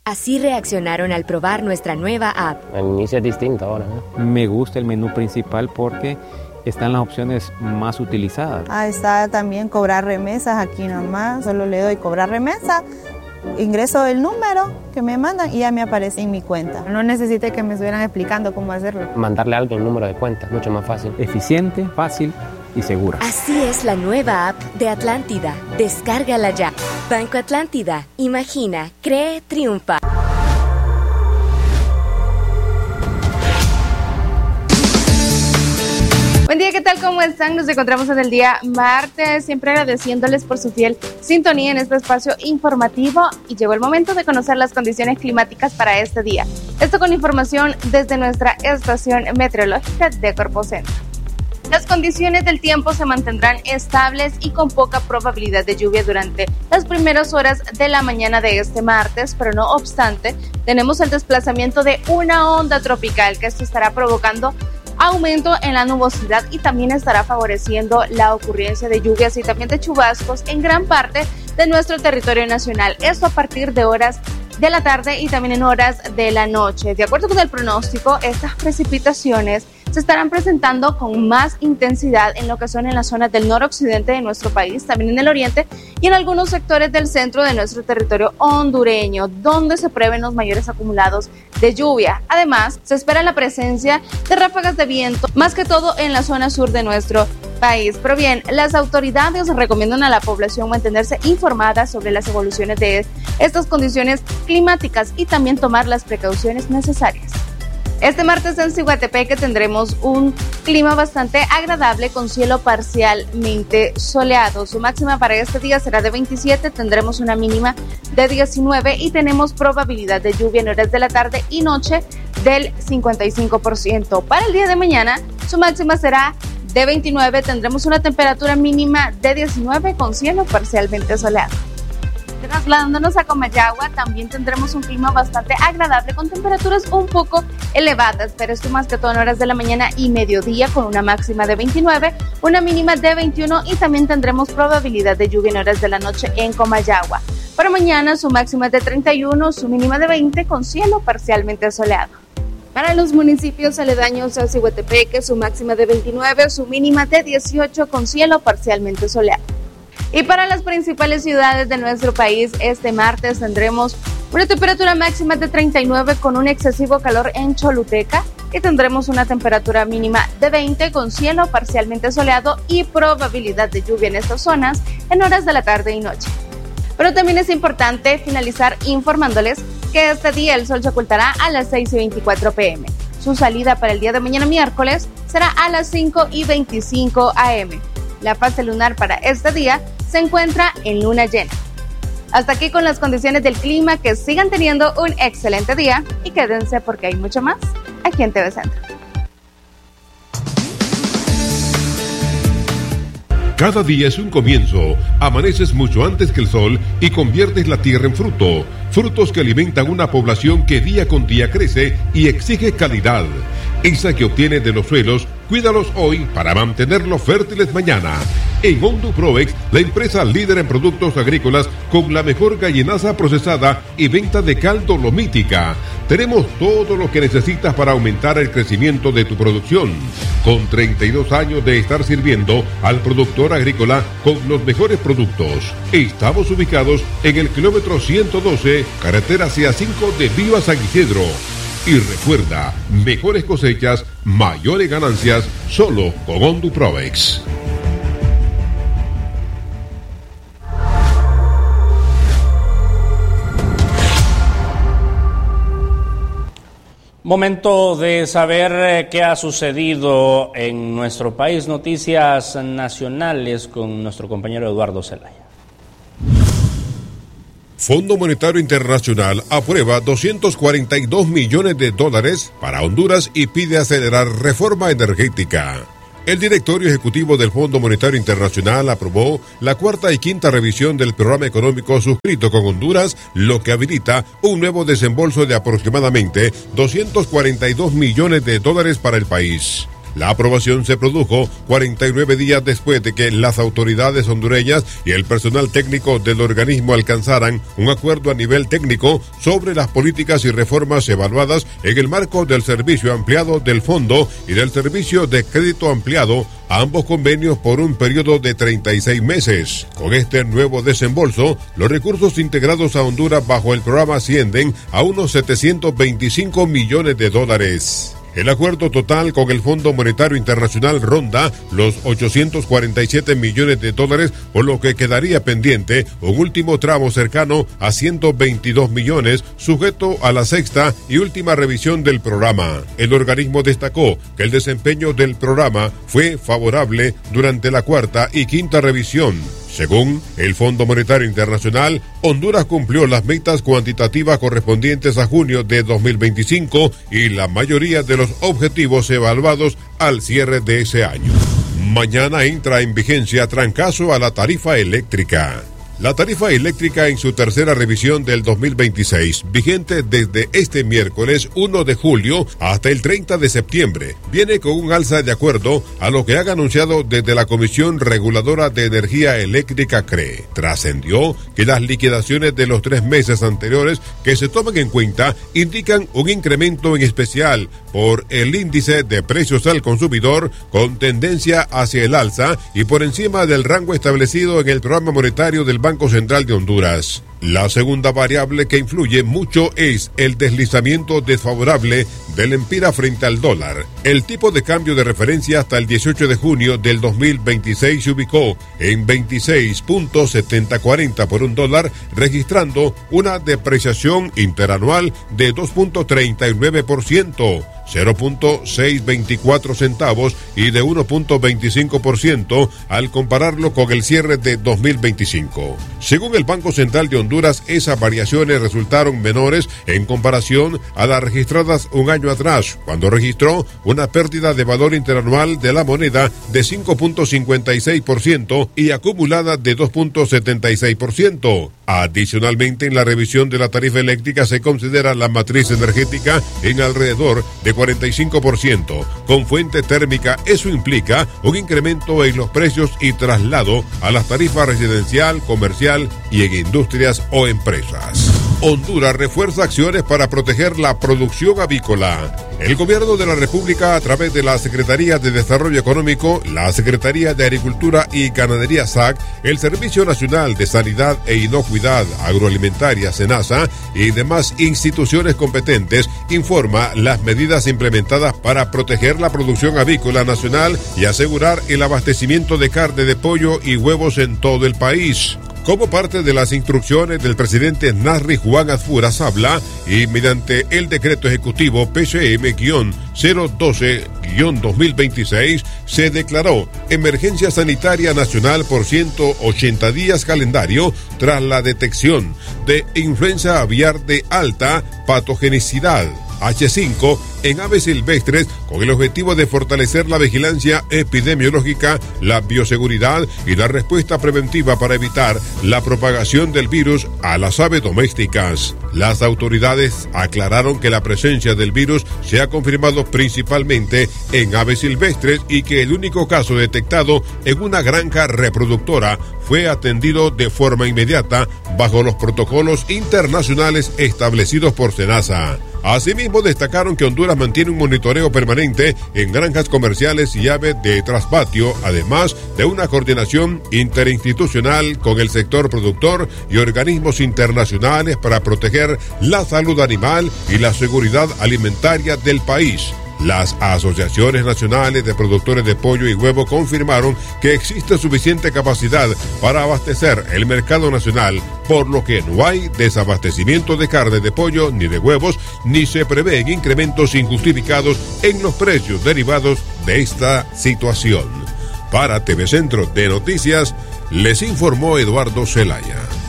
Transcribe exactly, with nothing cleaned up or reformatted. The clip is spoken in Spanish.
Así reaccionaron al probar nuestra nueva app. El inicio es distinto ahora, ¿no? Me gusta el menú principal porque están las opciones más utilizadas. Ah, está también cobrar remesas aquí nomás. Solo le doy cobrar remesa, ingreso el número que me mandan y ya me aparece en mi cuenta. No necesité que me estuvieran explicando cómo hacerlo. Mandarle a alguien el número de cuenta, mucho más fácil. Eficiente, fácil y segura. Así es la nueva app de Atlántida. Descárgala ya. Banco Atlántida. Imagina, cree, triunfa. Buen día, ¿qué tal? ¿Cómo están? Nos encontramos en el día martes, siempre agradeciéndoles por su fiel sintonía en este espacio informativo y llegó el momento de conocer las condiciones climáticas para este día. Esto con información desde nuestra estación meteorológica de Corpocentro. Las condiciones del tiempo se mantendrán estables y con poca probabilidad de lluvia durante las primeras horas de la mañana de este martes, pero no obstante, tenemos el desplazamiento de una onda tropical que esto estará provocando aumento en la nubosidad y también estará favoreciendo la ocurrencia de lluvias y también de chubascos en gran parte de nuestro territorio nacional. Esto a partir de horas de la tarde y también en horas de la noche. De acuerdo con el pronóstico, estas precipitaciones se estarán presentando con más intensidad en lo que son en las zonas del noroccidente de nuestro país, también en el oriente y en algunos sectores del centro de nuestro territorio hondureño, donde se prevén los mayores acumulados de lluvia. Además, se espera la presencia de ráfagas de viento, más que todo en la zona sur de nuestro país. Pero bien, las autoridades recomiendan a la población mantenerse informada sobre las evoluciones de estas condiciones climáticas y también tomar las precauciones necesarias. Este martes en Ciguatepeque tendremos un clima bastante agradable con cielo parcialmente soleado. Su máxima para este día será de veintisiete, tendremos una mínima de diecinueve y tenemos probabilidad de lluvia en horas de la tarde y noche del cincuenta y cinco por ciento. Para el día de mañana, su máxima será de veintinueve, tendremos una temperatura mínima de diecinueve con cielo parcialmente soleado. Trasladándonos a Comayagua, también tendremos un clima bastante agradable con temperaturas un poco elevadas, pero esto más que todo en horas de la mañana y mediodía con una máxima de veintinueve, una mínima de veintiuno y también tendremos probabilidad de lluvia en horas de la noche en Comayagua. Para mañana su máxima es de treinta y uno, su mínima de veinte con cielo parcialmente soleado. Para los municipios aledaños a Ciguatepeque, su máxima de veintinueve, su mínima de dieciocho con cielo parcialmente soleado. Y para las principales ciudades de nuestro país, este martes tendremos una temperatura máxima de treinta y nueve con un excesivo calor en Choluteca y tendremos una temperatura mínima de veinte con cielo parcialmente soleado y probabilidad de lluvia en estas zonas en horas de la tarde y noche. Pero también es importante finalizar informándoles que este día el sol se ocultará a las seis y veinticuatro pm. Su salida para el día de mañana miércoles será a las cinco y veinticinco am. La fase lunar para este día se encuentra en luna llena. Hasta aquí con las condiciones del clima, que sigan teniendo un excelente día y quédense porque hay mucho más aquí en T V Centro. Cada día es un comienzo. Amaneces mucho antes que el sol y conviertes la tierra en fruto. Frutos que alimentan una población que día con día crece y exige calidad. Esa que obtienes de los suelos, cuídalos hoy para mantenerlos fértiles mañana. En Honduprovex, la empresa líder en productos agrícolas con la mejor gallinaza procesada y venta de caldo lomítica. Tenemos todo lo que necesitas para aumentar el crecimiento de tu producción. Con treinta y dos años de estar sirviendo al productor agrícola con los mejores productos. Estamos ubicados en el kilómetro ciento doce, carretera C A cinco de Viva San Isidro. Y recuerda, mejores cosechas, mayores ganancias, solo con Honduprovex. Momento de saber qué ha sucedido en nuestro país. Noticias nacionales con nuestro compañero Eduardo Zelaya. Fondo Monetario Internacional aprueba doscientos cuarenta y dos millones de dólares para Honduras y pide acelerar reforma energética. El directorio ejecutivo del Fondo Monetario Internacional aprobó la cuarta y quinta revisión del programa económico suscrito con Honduras, lo que habilita un nuevo desembolso de aproximadamente doscientos cuarenta y dos millones de dólares para el país. La aprobación se produjo cuarenta y nueve días después de que las autoridades hondureñas y el personal técnico del organismo alcanzaran un acuerdo a nivel técnico sobre las políticas y reformas evaluadas en el marco del servicio ampliado del fondo y del servicio de crédito ampliado, ambos convenios por un periodo de treinta y seis meses. Con este nuevo desembolso, los recursos integrados a Honduras bajo el programa ascienden a unos setecientos veinticinco millones de dólares. El acuerdo total con el Fondo Monetario Internacional ronda los ochocientos cuarenta y siete millones de dólares, por lo que quedaría pendiente un último tramo cercano a ciento veintidós millones, sujeto a la sexta y última revisión del programa. El organismo destacó que el desempeño del programa fue favorable durante la cuarta y quinta revisión. Según el Fondo Monetario Internacional, Honduras cumplió las metas cuantitativas correspondientes a junio de dos mil veinticinco y la mayoría de los objetivos evaluados al cierre de ese año. Mañana entra en vigencia trancazo a la tarifa eléctrica. La tarifa eléctrica en su tercera revisión del dos mil veintiséis, vigente desde este miércoles primero de julio hasta el treinta de septiembre, viene con un alza de acuerdo a lo que han anunciado desde la Comisión Reguladora de Energía Eléctrica C R E. Trascendió que las liquidaciones de los tres meses anteriores que se toman en cuenta indican un incremento en especial por el índice de precios al consumidor con tendencia hacia el alza y por encima del rango establecido en el programa monetario del Banco Central de Honduras. La segunda variable que influye mucho es el deslizamiento desfavorable del empira frente al dólar. El tipo de cambio de referencia hasta el dieciocho de junio del dos mil veintiséis se ubicó en veintiséis punto setenta cuarenta por un dólar, registrando una depreciación interanual de dos punto treinta y nueve por ciento. cero punto seiscientos veinticuatro centavos y de uno punto veinticinco por ciento al compararlo con el cierre de dos mil veinticinco. Según el Banco Central de Honduras, esas variaciones resultaron menores en comparación a las registradas un año atrás, cuando registró una pérdida de valor interanual de la moneda de cinco punto cincuenta y seis por ciento y acumulada de dos punto setenta y seis por ciento. Adicionalmente, en la revisión de la tarifa eléctrica se considera la matriz energética en alrededor de cuarenta y cinco por ciento. Con fuente térmica, eso implica un incremento en los precios y traslado a las tarifas residencial, comercial y en industrias o empresas. Honduras refuerza acciones para proteger la producción avícola. El gobierno de la República, a través de la Secretaría de Desarrollo Económico, la Secretaría de Agricultura y Ganadería S A C, el Servicio Nacional de Sanidad e Inocuidad Agroalimentaria SENASA y demás instituciones competentes, informa las medidas implementadas para proteger la producción avícola nacional y asegurar el abastecimiento de carne de pollo y huevos en todo el país. Como parte de las instrucciones del presidente Nasri Juan Azfura Sabla y mediante el decreto ejecutivo P C M cero doce dos mil veintiséis, se declaró emergencia sanitaria nacional por ciento ochenta días calendario tras la detección de influenza aviar de alta patogenicidad H cinco en aves silvestres, con el objetivo de fortalecer la vigilancia epidemiológica, la bioseguridad y la respuesta preventiva para evitar la propagación del virus a las aves domésticas. Las autoridades aclararon que la presencia del virus se ha confirmado principalmente en aves silvestres y que el único caso detectado en una granja reproductora fue atendido de forma inmediata bajo los protocolos internacionales establecidos por SENASA. Asimismo, destacaron que Honduras mantiene un monitoreo permanente en granjas comerciales y aves de traspatio, además de una coordinación interinstitucional con el sector productor y organismos internacionales para proteger la salud animal y la seguridad alimentaria del país. Las asociaciones nacionales de productores de pollo y huevo confirmaron que existe suficiente capacidad para abastecer el mercado nacional, por lo que no hay desabastecimiento de carne de pollo ni de huevos, ni se prevén incrementos injustificados en los precios derivados de esta situación. Para T V Centro de Noticias, les informó Eduardo Zelaya.